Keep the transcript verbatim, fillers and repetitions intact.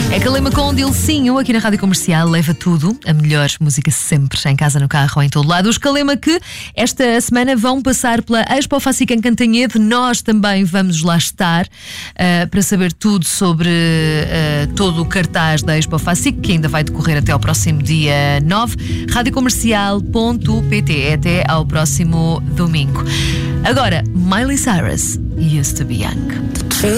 É Calema com Dilcinho aqui na Rádio Comercial. Leva tudo, a melhor música sempre, em casa, no carro ou em todo lado. Os Calema que esta semana vão passar pela Expo Facic em Cantanhede. Nós também vamos lá estar uh, para saber tudo sobre uh, todo o cartaz da Expo Facic, que ainda vai decorrer até ao próximo dia nove. radiocomercial ponto pt. Até ao próximo domingo. Agora, Miley Cyrus, Used to Be Young.